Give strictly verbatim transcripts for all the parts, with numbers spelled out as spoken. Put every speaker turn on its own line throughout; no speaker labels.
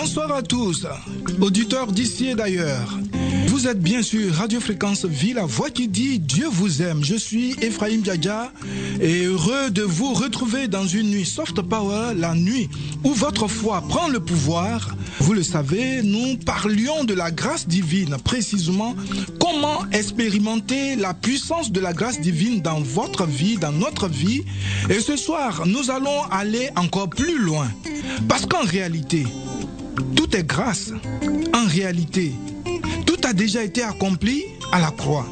Bonsoir à tous, auditeurs d'ici et d'ailleurs. Vous êtes bien sûr Radio Fréquence Vie, la voix qui dit Dieu vous aime. Je suis Ephraim Djadja et heureux de vous retrouver dans une nuit soft power, la nuit où votre foi prend le pouvoir. Vous le savez, nous parlions de la grâce divine, précisément comment expérimenter la puissance de la grâce divine dans votre vie, dans notre vie. Et ce soir, nous allons aller encore plus loin. Parce qu'en réalité, tout est grâce. En réalité, tout a déjà été accompli à la croix.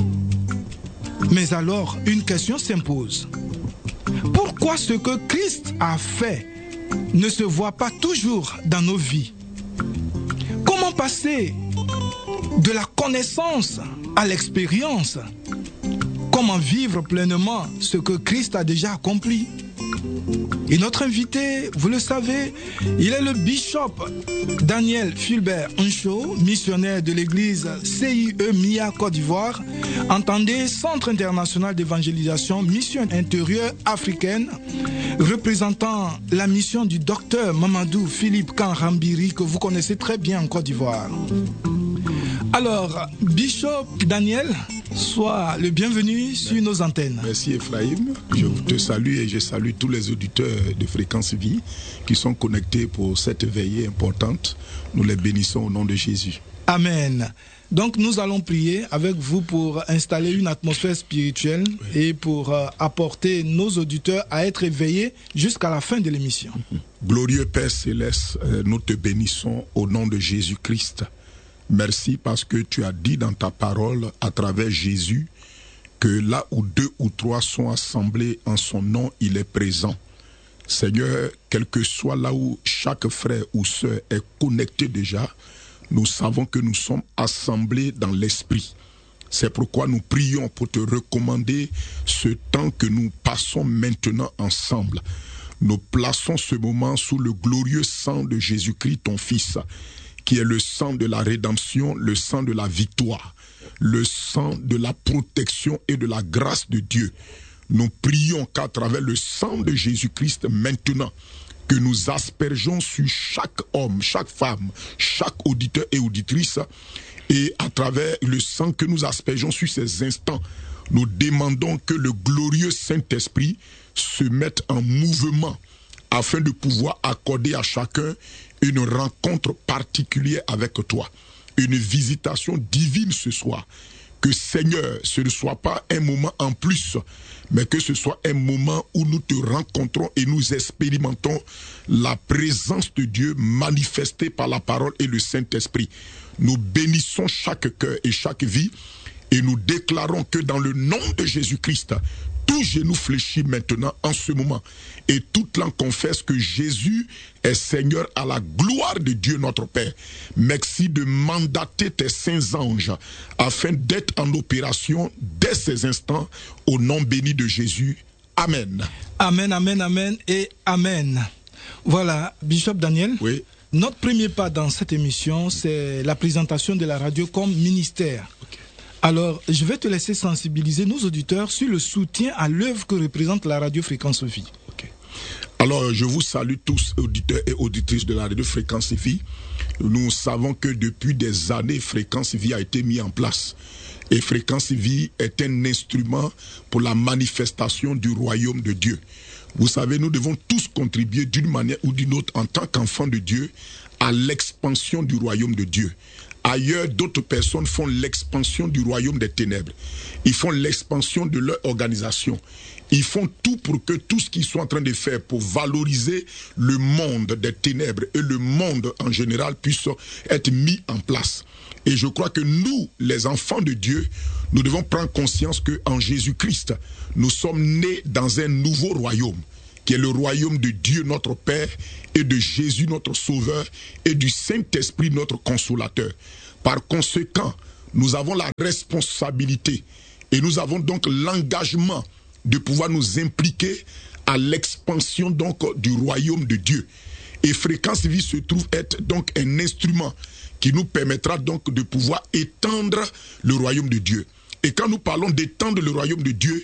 Mais alors, une question s'impose. Pourquoi ce que Christ a fait ne se voit pas toujours dans nos vies? Comment passer de la connaissance à l'expérience? Comment vivre pleinement ce que Christ a déjà accompli? Et notre invité, vous le savez, il est le bishop Daniel Fulbert Ncho, missionnaire de l'église C I E M I A Côte d'Ivoire. Entendez, Centre international d'évangélisation, mission intérieure africaine, représentant la mission du docteur Mamadou Philippe Kanrambiri, que vous connaissez très bien en Côte d'Ivoire. Alors, bishop Daniel, sois le bienvenu sur nos antennes.
Merci Ephraim, je te salue et je salue tous les auditeurs de Fréquence Vie qui sont connectés pour cette veillée importante. Nous les bénissons au nom de Jésus.
Amen. Donc nous allons prier avec vous pour installer une atmosphère spirituelle, oui, et pour euh, apporter nos auditeurs à être éveillés jusqu'à la fin de l'émission.
Glorieux Père Céleste, nous te bénissons au nom de Jésus-Christ. Merci parce que tu as dit dans ta parole à travers Jésus que là où deux ou trois sont assemblés en son nom, il est présent. Seigneur, quel que soit là où chaque frère ou sœur est connecté déjà, nous savons que nous sommes assemblés dans l'esprit. C'est pourquoi nous prions pour te recommander ce temps que nous passons maintenant ensemble. Nous plaçons ce moment sous le glorieux sang de Jésus-Christ, ton Fils, qui est le sang de la rédemption, le sang de la victoire, le sang de la protection et de la grâce de Dieu. Nous prions qu'à travers le sang de Jésus-Christ maintenant, que nous aspergeons sur chaque homme, chaque femme, chaque auditeur et auditrice, et à travers le sang que nous aspergeons sur ces instants, nous demandons que le glorieux Saint-Esprit se mette en mouvement afin de pouvoir accorder à chacun une rencontre particulière avec toi, une visitation divine ce soir. Que Seigneur, ce ne soit pas un moment en plus, mais que ce soit un moment où nous te rencontrons et nous expérimentons la présence de Dieu manifestée par la parole et le Saint-Esprit. Nous bénissons chaque cœur et chaque vie et nous déclarons que dans le nom de Jésus-Christ, tout genou fléchit maintenant en ce moment et toute langue confesse que Jésus est Seigneur à la gloire de Dieu notre Père. Merci de mandater tes saints anges afin d'être en opération dès ces instants au nom béni de Jésus. Amen.
Amen, amen, amen et amen. Voilà, Bishop Daniel.
Oui.
Notre premier pas dans cette émission, c'est la présentation de la radio comme ministère. Okay. Alors, je vais te laisser sensibiliser nos auditeurs sur le soutien à l'œuvre que représente la radio Fréquence Vie.
Okay. Alors, je vous salue tous, auditeurs et auditrices de la radio Fréquence Vie. Nous savons que depuis des années, Fréquence Vie a été mis en place. Et Fréquence Vie est un instrument pour la manifestation du royaume de Dieu. Vous savez, nous devons tous contribuer d'une manière ou d'une autre en tant qu'enfants de Dieu à l'expansion du royaume de Dieu. Ailleurs, d'autres personnes font l'expansion du royaume des ténèbres. Ils font l'expansion de leur organisation. Ils font tout pour que tout ce qu'ils sont en train de faire pour valoriser le monde des ténèbres et le monde en général puisse être mis en place. Et je crois que nous, les enfants de Dieu, nous devons prendre conscience qu'en Jésus-Christ, nous sommes nés dans un nouveau royaume, qui est le royaume de Dieu notre Père et de Jésus notre Sauveur et du Saint-Esprit notre Consolateur. Par conséquent, nous avons la responsabilité et nous avons donc l'engagement de pouvoir nous impliquer à l'expansion donc du royaume de Dieu. Et Fréquence Vie se trouve être donc un instrument qui nous permettra donc de pouvoir étendre le royaume de Dieu. Et quand nous parlons d'étendre le royaume de Dieu,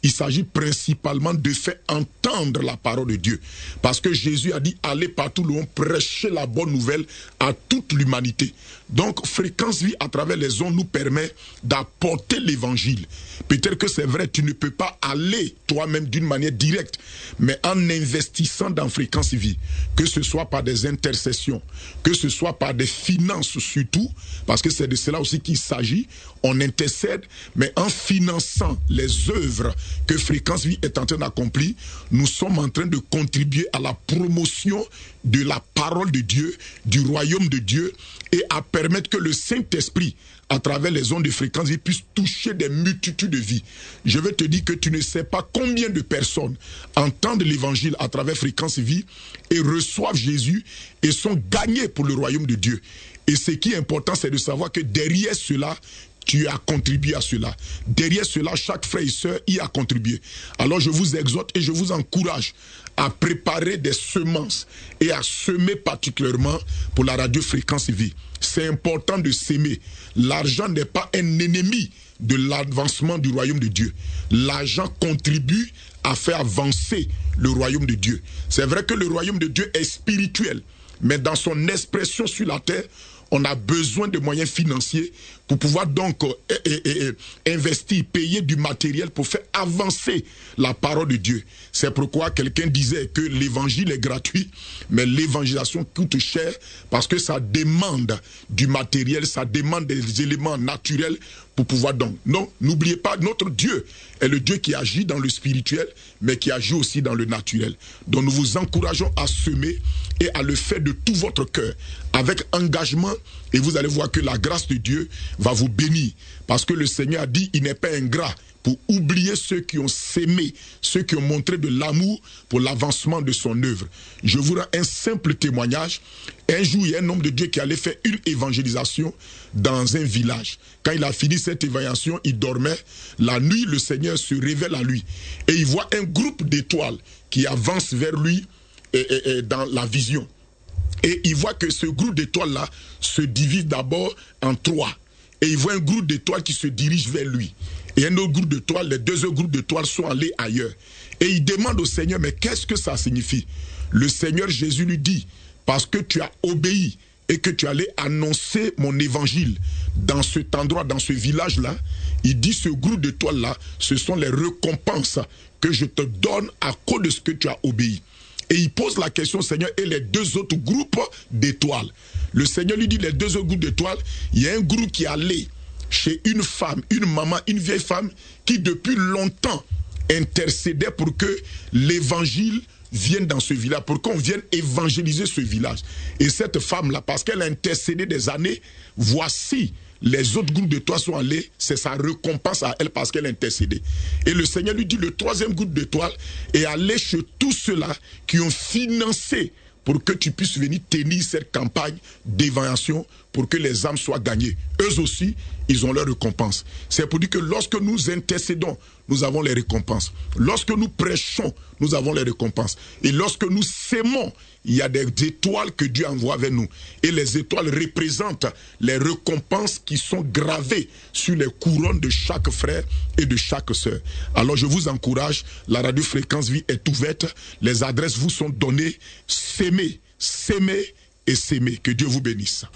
il s'agit principalement de faire entendre la parole de Dieu. Parce que Jésus a dit, allez partout où on prêcher la bonne nouvelle à toute l'humanité. Donc, Fréquence Vie à travers les ondes nous permet d'apporter l'évangile. Peut-être que c'est vrai, tu ne peux pas aller toi-même d'une manière directe, mais en investissant dans Fréquence Vie, que ce soit par des intercessions, que ce soit par des finances surtout, parce que c'est de cela aussi qu'il s'agit, on intercède, mais en finançant les œuvres que Fréquence Vie est en train d'accomplir, nous sommes en train de contribuer à la promotion de la parole de Dieu, du royaume de Dieu, et à permettre que le Saint-Esprit, à travers les ondes de Fréquence Vie, puisse toucher des multitudes de vies. Je veux te dire que tu ne sais pas combien de personnes entendent l'évangile à travers Fréquence Vie et reçoivent Jésus et sont gagnées pour le royaume de Dieu. Et ce qui est important, c'est de savoir que derrière cela, tu as contribué à cela. Derrière cela, chaque frère et sœur y a contribué. Alors je vous exhorte et je vous encourage à préparer des semences et à semer particulièrement pour la radio Fréquence Vie. C'est important de s'aimer. L'argent n'est pas un ennemi de l'avancement du royaume de Dieu. L'argent contribue à faire avancer le royaume de Dieu. C'est vrai que le royaume de Dieu est spirituel, mais dans son expression sur la terre, on a besoin de moyens financiers pour pouvoir donc euh, euh, euh, investir, payer du matériel pour faire avancer la parole de Dieu. C'est pourquoi quelqu'un disait que l'évangile est gratuit, mais l'évangélisation coûte cher parce que ça demande du matériel, ça demande des éléments naturels pour pouvoir donc. Non, n'oubliez pas, notre Dieu est le Dieu qui agit dans le spirituel, mais qui agit aussi dans le naturel. Donc nous vous encourageons à semer et à le faire de tout votre cœur, avec engagement, et vous allez voir que la grâce de Dieu va vous bénir. Parce que le Seigneur a dit, il n'est pas ingrat pour oublier ceux qui ont sémé, ceux qui ont montré de l'amour pour l'avancement de son œuvre. Je vous rends un simple témoignage. Un jour, il y a un homme de Dieu qui allait faire une évangélisation dans un village. Quand il a fini cette évangélisation, il dormait. La nuit, le Seigneur se révèle à lui. Et il voit un groupe d'étoiles qui avance vers lui et, et, et dans la vision. Et il voit que ce groupe d'étoiles-là se divise d'abord en trois. Et il voit un groupe d'étoiles qui se dirige vers lui. Et un autre groupe d'étoiles, les deux autres groupes d'étoiles sont allés ailleurs. Et il demande au Seigneur, mais qu'est-ce que ça signifie? Le Seigneur Jésus lui dit, parce que tu as obéi et que tu allais annoncer mon évangile dans cet endroit, dans ce village-là, il dit, ce groupe d'étoiles-là, ce sont les récompenses que je te donne à cause de ce que tu as obéi. Et il pose la question au Seigneur, et les deux autres groupes d'étoiles. Le Seigneur lui dit, les deux autres groupes d'étoiles, il y a un groupe qui est allé chez une femme, une maman, une vieille femme, qui depuis longtemps intercédait pour que l'évangile vienne dans ce village, pour qu'on vienne évangéliser ce village. Et cette femme-là, parce qu'elle a intercédé des années, voici, les autres groupes d'étoiles sont allés, c'est sa récompense à elle parce qu'elle a intercédé. Et le Seigneur lui dit, le troisième groupe d'étoiles est allé chez tous ceux-là qui ont financé pour que tu puisses venir tenir cette campagne d'évangélisation pour que les âmes soient gagnées. Eux aussi, ils ont leur récompense. C'est pour dire que lorsque nous intercédons, nous avons les récompenses. Lorsque nous prêchons, nous avons les récompenses. Et lorsque nous sémons, il y a des étoiles que Dieu envoie vers nous. Et les étoiles représentent les récompenses qui sont gravées sur les couronnes de chaque frère et de chaque sœur. Alors je vous encourage, la radio Fréquence Vie est ouverte, les adresses vous sont données, sémez, sémez et sémez. Que Dieu vous bénisse.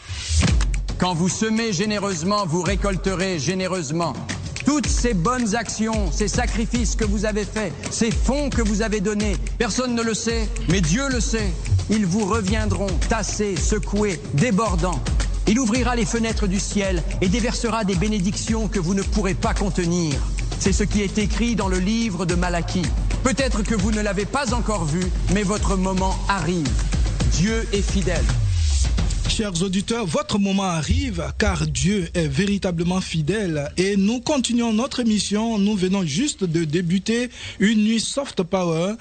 Quand vous semez généreusement, vous récolterez généreusement. Toutes ces bonnes actions, ces sacrifices que vous avez faits, ces fonds que vous avez donnés, personne ne le sait, mais Dieu le sait. Ils vous reviendront tassés, secoués, débordants. Il ouvrira les fenêtres du ciel et déversera des bénédictions que vous ne pourrez pas contenir. C'est ce qui est écrit dans le livre de Malachie. Peut-être que vous ne l'avez pas encore vu, mais votre moment arrive. Dieu est fidèle.
Chers auditeurs, votre moment arrive car Dieu est véritablement fidèle et nous continuons notre émission. Nous venons juste de débuter une nuit soft power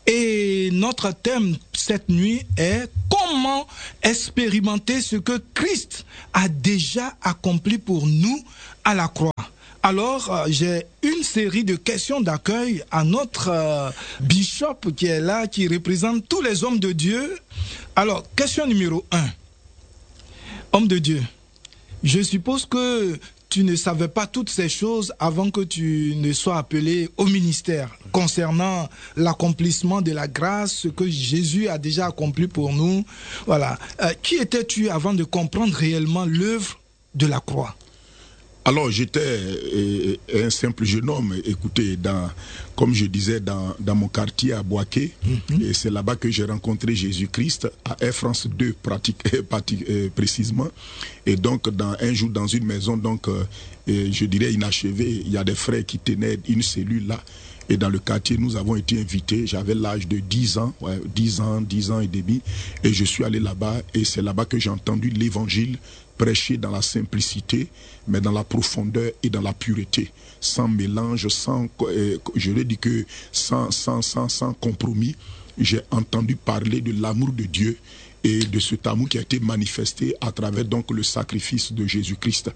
et notre thème cette nuit est comment expérimenter ce que Christ a déjà accompli pour nous à la croix. Alors, euh, j'ai une série de questions d'accueil à notre euh, bishop qui est là, qui représente tous les hommes de Dieu. Alors, question numéro un. Homme de Dieu, je suppose que tu tu ne savais pas toutes ces choses avant que tu ne sois appelé au ministère concernant l'accomplissement de la grâce, ce que Jésus a déjà accompli pour nous. Voilà. Euh, qui étais-tu avant de comprendre réellement l'œuvre de la croix?
Alors, j'étais euh, un simple jeune homme, écoutez, dans, comme je disais, dans, dans mon quartier à Boaké, mm-hmm. et c'est là-bas que j'ai rencontré Jésus-Christ, à Air France deux, pratique, pratique, euh, précisément. Et donc, dans, un jour, dans une maison, donc, euh, et je dirais inachevée, il y a des frères qui tenaient une cellule là. Et dans le quartier, nous avons été invités. J'avais l'âge de dix ans, ouais, dix ans, dix ans et demi. Et je suis allé là-bas, et c'est là-bas que j'ai entendu l'évangile prêcher dans la simplicité, mais dans la profondeur et dans la pureté, sans mélange, sans, euh, je l'ai dit que sans, sans, sans, sans compromis. J'ai entendu parler de l'amour de Dieu et de cet amour qui a été manifesté à travers donc le sacrifice de Jésus-Christ.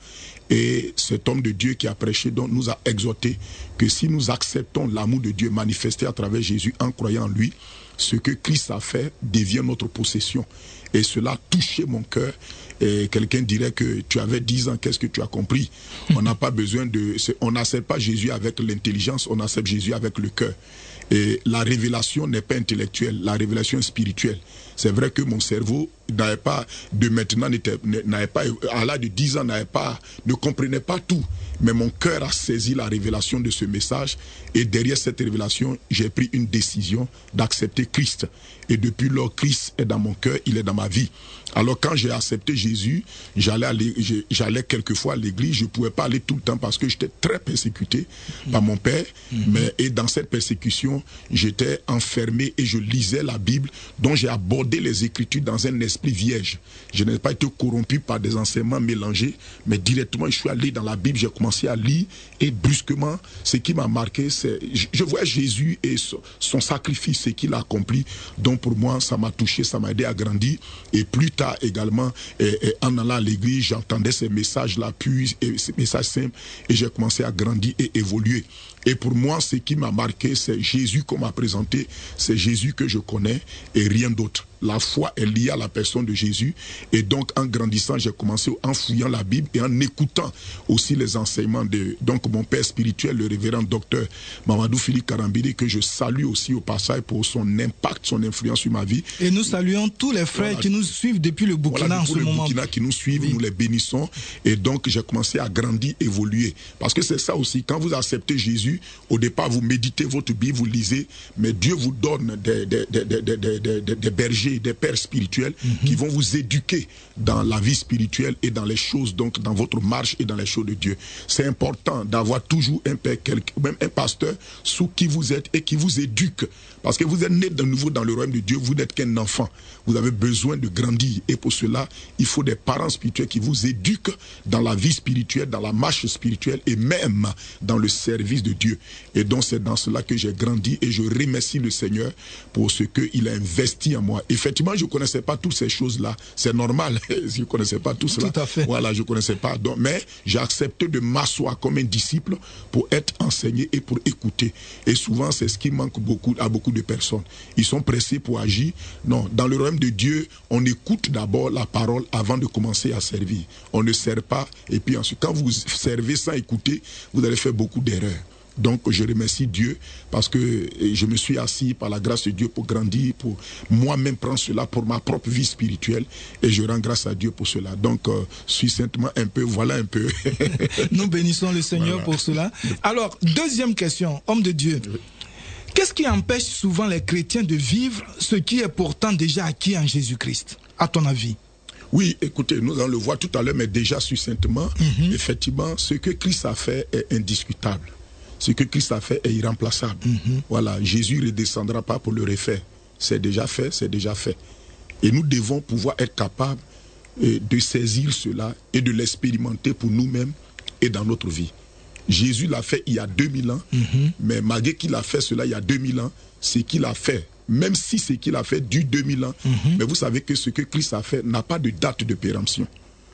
Et cet homme de Dieu qui a prêché donc nous a exhorté que si nous acceptons l'amour de Dieu manifesté à travers Jésus en croyant en lui, ce que Christ a fait devient notre possession. Et cela a touché mon cœur. Et quelqu'un dirait que tu avais dix ans, qu'est-ce que tu as compris? On n'a pas besoin de... On n'accepte pas Jésus avec l'intelligence, on accepte Jésus avec le cœur. Et la révélation n'est pas intellectuelle, la révélation est spirituelle. C'est vrai que mon cerveau n'avait pas, de maintenant, n'avait pas, à l'âge de dix ans, n'avait pas, ne comprenait pas tout. Mais mon cœur a saisi la révélation de ce message. Et derrière cette révélation, j'ai pris une décision d'accepter Christ. Et depuis lors, Christ est dans mon cœur, il est dans ma vie. Alors quand j'ai accepté Jésus, j'allais j'allais quelquefois à l'église, je ne pouvais pas aller tout le temps parce que j'étais très persécuté par mon père. Mm-hmm. Mais, et dans cette persécution, j'étais enfermé et je lisais la Bible, dont j'ai abordé les Écritures dans un esprit vierge. Je n'ai pas été corrompu par des enseignements mélangés, mais directement je suis allé dans la Bible, j'ai commencé à lire et brusquement, ce qui m'a marqué, c'est je vois Jésus et son, son sacrifice, ce qu'il a accompli. Donc pour moi, ça m'a touché, ça m'a aidé à grandir. Et plus tard également, et, et en allant à l'église, j'entendais ces messages-là, puis et ces messages simples, et j'ai commencé à grandir et évoluer. Et pour moi, ce qui m'a marqué, c'est Jésus qu'on m'a présenté, c'est Jésus que je connais et rien d'autre. La foi est liée à la personne de Jésus. Et donc, en grandissant, j'ai commencé en fouillant la Bible et en écoutant aussi les enseignements de donc mon père spirituel, le révérend docteur Mamadou Philippe Karambili, que je salue aussi au passage pour son impact, son influence sur ma vie.
Et nous saluons tous les frères voilà, qui nous suivent depuis le Burkina voilà, en ce moment.
Burkina qui nous suivent, oui. Nous les bénissons. Et donc, j'ai commencé à grandir, évoluer. Parce que c'est ça aussi, quand vous acceptez Jésus, au départ, vous méditez votre Bible, vous lisez, mais Dieu vous donne des, des, des, des, des, des, des, des bergers, des pères spirituels mm-hmm. qui vont vous éduquer dans la vie spirituelle et dans les choses, donc dans votre marche et dans les choses de Dieu. C'est important d'avoir toujours un père, même un pasteur sous qui vous êtes et qui vous éduque. Parce que vous êtes né de nouveau dans le royaume de Dieu, vous n'êtes qu'un enfant. Vous avez besoin de grandir. Et pour cela, il faut des parents spirituels qui vous éduquent dans la vie spirituelle, dans la marche spirituelle et même dans le service de Dieu. Et donc c'est dans cela que j'ai grandi et je remercie le Seigneur pour ce qu'il a investi en moi. Effectivement, je ne connaissais pas toutes ces choses-là. C'est normal, je ne connaissais pas tout cela.
Tout à fait.
Voilà, je ne connaissais pas. Donc, mais j'ai accepté de m'asseoir comme un disciple pour être enseigné et pour écouter. Et souvent, c'est ce qui manque beaucoup à beaucoup de personnes. Ils sont pressés pour agir. Non, dans le royaume de Dieu, on écoute d'abord la parole avant de commencer à servir. On ne sert pas. Et puis ensuite, quand vous servez sans écouter, vous allez faire beaucoup d'erreurs. Donc je remercie Dieu parce que je me suis assis par la grâce de Dieu pour grandir, pour moi-même prendre cela pour ma propre vie spirituelle et je rends grâce à Dieu pour cela. Donc euh, succinctement un peu, voilà un peu.
Nous bénissons le Seigneur voilà. Pour cela. Alors, deuxième question, homme de Dieu. Oui. Qu'est-ce qui empêche souvent les chrétiens de vivre ce qui est pourtant déjà acquis en Jésus-Christ, à ton avis?
Oui, écoutez, nous allons le voir tout à l'heure, mais déjà succinctement, mm-hmm. effectivement, ce que Christ a fait est indiscutable. Ce que Christ a fait est irremplaçable. Mm-hmm. Voilà, Jésus ne redescendra pas pour le refaire. C'est déjà fait, c'est déjà fait. Et nous devons pouvoir être capables euh, de saisir cela et de l'expérimenter pour nous-mêmes et dans notre vie. Jésus l'a fait il y a deux mille ans, mm-hmm. mais malgré qu'il a fait cela il y a deux mille ans, ce qu'il a fait, même si ce qu'il a fait dure deux mille ans, mm-hmm. mais vous savez que ce que Christ a fait n'a pas de date de péremption.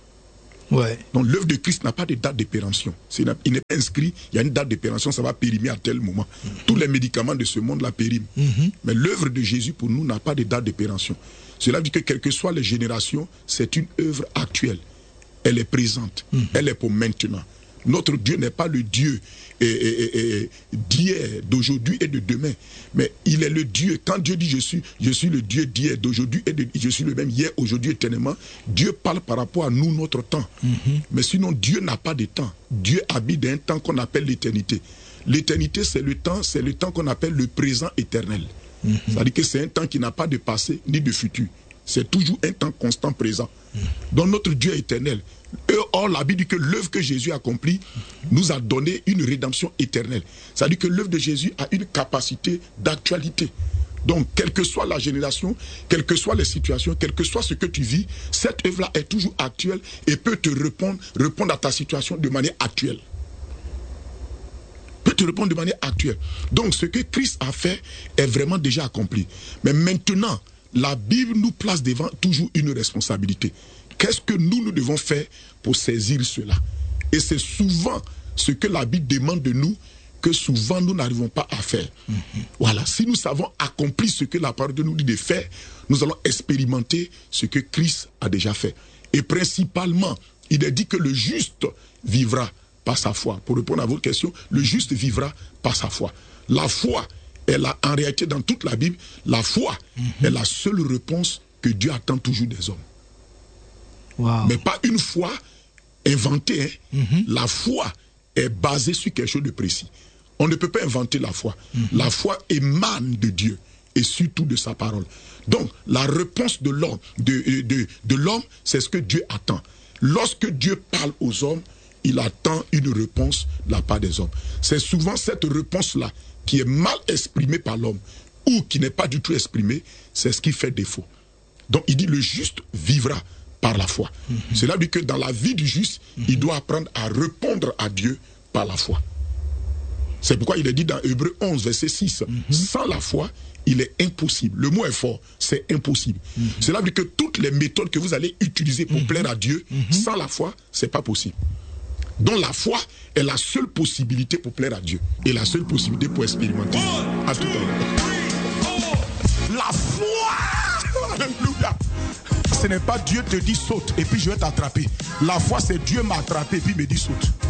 Ouais.
Donc l'œuvre de Christ n'a pas de date de péremption. Il n'est pas inscrit, il y a une date de péremption, ça va périmer à tel moment. Mm-hmm. Tous les médicaments de ce monde la périment. Mm-hmm. Mais l'œuvre de Jésus pour nous n'a pas de date de péremption. Cela dit que quelles que soient les générations, c'est une œuvre actuelle. Elle est présente, mm-hmm. elle est pour maintenant. Notre Dieu n'est pas le Dieu et, et, et, d'hier, d'aujourd'hui et de demain. Mais il est le Dieu. Quand Dieu dit je suis, je suis le Dieu d'hier, d'aujourd'hui et de, je suis le même hier, aujourd'hui, éternellement, Dieu parle par rapport à nous, notre temps. Mm-hmm. Mais sinon, Dieu n'a pas de temps. Dieu habite dans un temps qu'on appelle l'éternité. L'éternité, c'est le temps, c'est le temps qu'on appelle le présent éternel. Mm-hmm. C'est-à-dire que c'est un temps qui n'a pas de passé ni de futur. C'est toujours un temps constant présent. Mm-hmm. Donc notre Dieu est éternel. Or, la Bible dit que l'œuvre que Jésus a accomplie nous a donné une rédemption éternelle. C'est-à-dire que l'œuvre de Jésus a une capacité d'actualité. Donc, quelle que soit la génération, quelles que soient les situations, quel que soit ce que tu vis, cette œuvre-là est toujours actuelle et peut te répondre, répondre à ta situation de manière actuelle. Peut te répondre de manière actuelle. Donc, ce que Christ a fait est vraiment déjà accompli. Mais maintenant, la Bible nous place devant toujours une responsabilité. Qu'est-ce que nous, nous devons faire pour saisir cela? Et c'est souvent ce que la Bible demande de nous, que souvent nous n'arrivons pas à faire. Mm-hmm. Voilà, si nous savons accomplir ce que la parole de nous dit de faire, nous allons expérimenter ce que Christ a déjà fait. Et principalement, il est dit que le juste vivra par sa foi. Pour répondre à votre question, le juste vivra par sa foi. La foi est la, en réalité dans toute la Bible, la foi mm-hmm. est la seule réponse que Dieu attend toujours des hommes. Wow. Mais pas une foi inventée. Hein. Mm-hmm. La foi est basée sur quelque chose de précis. On ne peut pas inventer la foi. Mm-hmm. La foi émane de Dieu et surtout de sa parole. Donc, la réponse de l'homme, de, de, de l'homme, c'est ce que Dieu attend. Lorsque Dieu parle aux hommes, il attend une réponse de la part des hommes. C'est souvent cette réponse-là qui est mal exprimée par l'homme ou qui n'est pas du tout exprimée, c'est ce qui fait défaut. Donc, il dit le juste vivra par la foi. Mm-hmm. C'est là que dans la vie du juste, mm-hmm. il doit apprendre à répondre à Dieu par la foi. C'est pourquoi il est dit dans Hébreux onze, verset six, mm-hmm. sans la foi, il est impossible. Le mot est fort, c'est impossible. Mm-hmm. C'est là que toutes les méthodes que vous allez utiliser pour mm-hmm. plaire à Dieu, mm-hmm. sans la foi, c'est pas possible. Donc la foi est la seule possibilité pour plaire à Dieu et la seule possibilité pour expérimenter. À tout à l'heure. La foi! Alléluia! Ce n'est pas Dieu te dit saute et puis je vais t'attraper. La foi, c'est Dieu m'a attrapé et puis me dit saute.